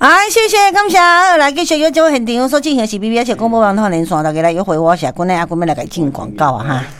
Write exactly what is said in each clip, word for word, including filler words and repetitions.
谢谢感谢，来继续有这位现场所进行是 B B S 广播网通连线，大家来约回我社群的阿君要来给进广告啊哈。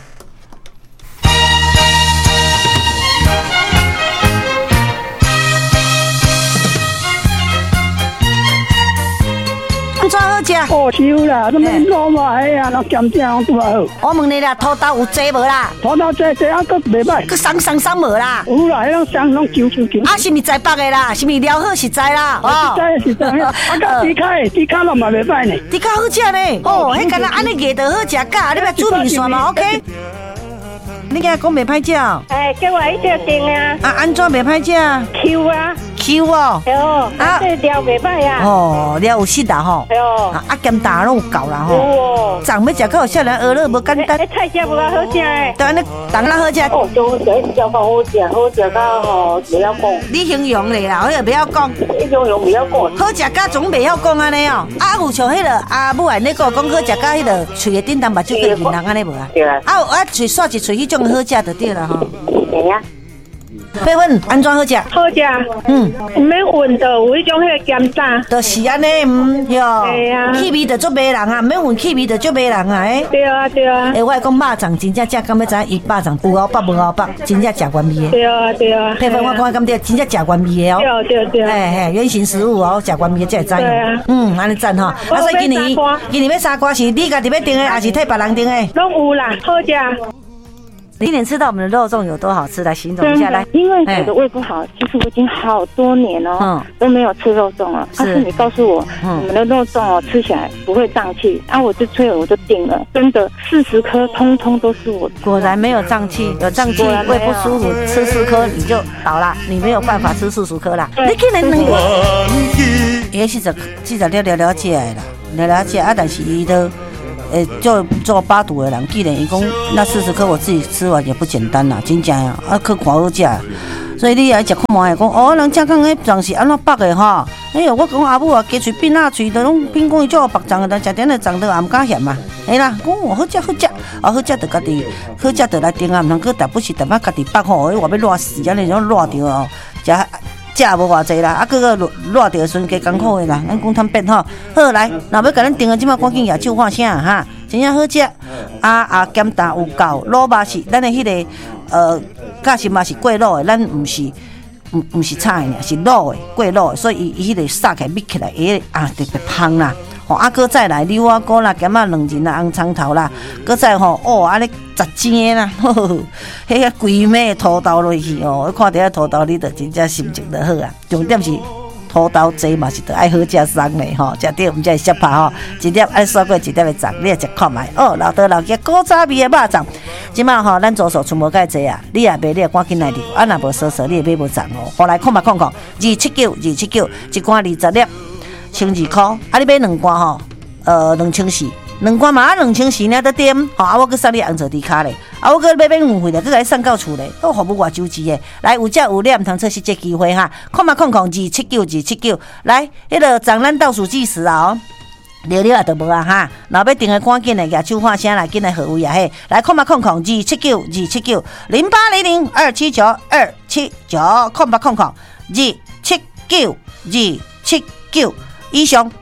怎好食？ 哦，有啦，怎么老嘛？哎呀，那咸正都好。 我问你啦，土豆有济无啦？ 土豆济济啊，佫袂歹。 佫松松松无啦？ 有啦，迄种松拢揪揪揪。 啊，是咪在北的啦？是咪撩好实在啦？ 哦，实在实在。啊，甲猪脚的，猪脚拢嘛袂歹呢。 猪脚好食呢。哦，迄敢若安尼热就好食噶，你要煮面线嘛 ？OK。你今日讲袂歹食？ 哎，叫我一条订啊。 啊，安怎袂歹食 ？Q 啊 ，Q 哦。 哦，啊，这料袂歹啊。 哦，料有实啦吼。 哦。 啊，咸淡拢有够啦吼。 哦。 粽要食到少年鹅肉无简单。 哎，菜色无好食诶。 当然，当然好食。 哦，就食一条讲好食，好食到吼袂晓讲。 你形容咧啦，我也袂晓讲。 你形容袂晓讲。 好食甲总袂晓讲安尼哦。啊，有像迄个阿母安尼个讲好食甲迄个喙的顶淡目睭跟面人安尼无啊？ 对啊。 啊，啊，喙刷一喙迄种好食就对啦。 对呀， 八分安怎好食？ 好食，嗯，唔免问到有迄种迄个咸蛋， 就是安尼，嗯，哟， 对啊， 气味就足迷人啊，唔免问气味就足迷人啊，诶， 对啊对啊， 诶，我讲肉粽真正正，敢要知影伊肉粽有熬北无熬北，真正食原味的， 对啊对啊， 八分我讲敢对，真正食原味的哦， 对对对， 嘿嘿，原型食物哦，食原味的才会知对啊， 嗯，安尼赞吼，啊，所以今年今年要三瓜是你家己要订的，还是替别人订的？ 拢有啦，好食。 你能知道我们的肉粽有多好吃？来形容一下来。 因为我的胃不好，其实我已经好多年哦、嗯、都没有吃肉粽了。但是你告诉我，嗯、你们的肉粽哦吃起来不会胀气，啊，我就催了，我就订了，真的四十颗通通都是我。 果然没有胀气，有胀气胃不舒服，吃四颗你就倒了，你没有办法吃四十颗啦。你可能能够，也是这记者了了了解啦，了了解啊，但是伊都。诶，做做八肚的人，既然伊讲那四十颗我自己吃完也不简单啦，真正呀，啊，去看好食，所以你来食看卖讲，哦，人家讲迄粽是安怎剥的吼？哎呦，我讲阿母啊，加喙变啊，喙都拢变讲伊做白粽的，但食点的粽都也唔敢嫌嘛，嘿啦，讲哦好食好食，啊好食就家己好食就来订啊，唔通去但不是但仔家己剥吼，我要热死，安尼种热着哦，食。食无偌济啦，啊，搁个热着时阵加艰苦的啦，咱讲坦白吼。好来，若要甲咱订的，即马赶紧举手看声哈，真正好食。啊啊，咸淡有够，卤肉是咱的迄、那个呃，假实嘛是过卤的，咱毋是毋毋是菜呢，是卤的过卤的，所以伊伊迄个撒起来搣起来，诶啊特别香啦。吼，啊，搁再来溜仔糕啦，咸仔两仁啦，红葱头啦，搁再吼哦，安尼十煎啦，呵呵，迄个规枚土豆落去哦，看到遐土豆，你就真正心情就好啊。重点是土豆济嘛是着爱好食松嘞吼，食着毋才会适拍吼，一粒爱刷过一粒的粽，你也食看卖哦。老豆老家古早味的肉粽，即马吼咱左手出无介济啊，你也买，你也赶紧来订，啊若无踅踅，你也买无粽哦。后来看嘛看看，二七九二七九，一罐二十粒。千二块，啊！你买两罐吼，呃，两千四，两罐嘛，啊，两千四呢得点，吼，啊，我搁送你红枣猪脚咧，啊，我搁买免运费咧，搁来送到厝咧，都服务外周值诶。来，有只有两，毋通错失这机会哈，看嘛看看，二七九二七九，来，迄个咱咱倒数计时啊哦，了了也都无啊哈，若要订诶赶紧诶，举手喊声来，紧来号位啊嘿，来看嘛看看，二七九二七九零八零零二七九二七九，看嘛看看，二七九二七九。以上